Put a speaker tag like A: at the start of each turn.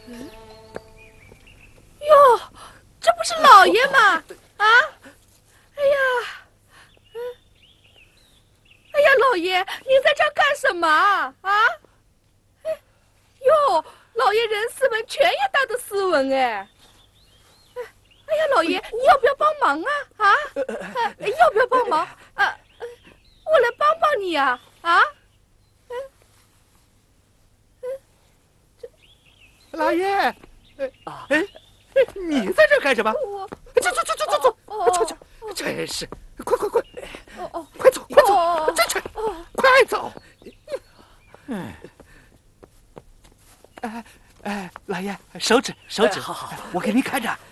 A: 哟，这不是老爷吗？啊！哎呀，哎呀，老爷，您在这儿干什么啊？哟，老爷人斯文，全也大得斯文哎。哎呀，老爷，你要不要帮忙啊？要不要帮忙？我来帮帮你呀！
B: 老爷，你在这干什么？走，出去！真是，快，快走，去，快走！老爷，手指，
C: 好，
B: 我给您看着。